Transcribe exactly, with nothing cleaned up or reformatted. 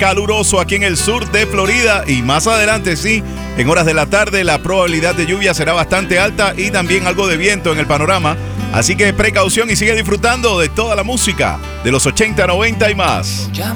caluroso aquí en el sur de Florida y más adelante, sí, en horas de la tarde la probabilidad de lluvia será bastante alta y también algo de viento en el panorama. Así que precaución y sigue disfrutando de toda la música de los ochenta, noventa y más.